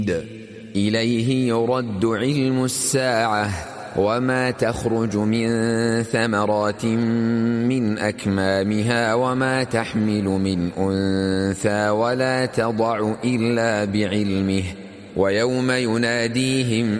إليه يرد علم الساعة وما تخرج من ثمرات من أكمامها وما تحمل من أنثى ولا تضع إلا بعلمه ويوم يناديهم